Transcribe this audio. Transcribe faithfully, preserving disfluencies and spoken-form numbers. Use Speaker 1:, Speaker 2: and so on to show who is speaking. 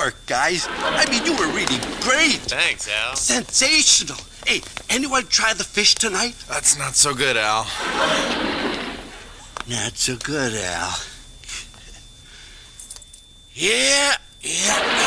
Speaker 1: work, guys. I mean, you were really great.
Speaker 2: Thanks, Al.
Speaker 1: Sensational. Hey, anyone try the fish tonight?
Speaker 3: That's not so good, Al.
Speaker 1: Not so good, Al. Yeah, yeah.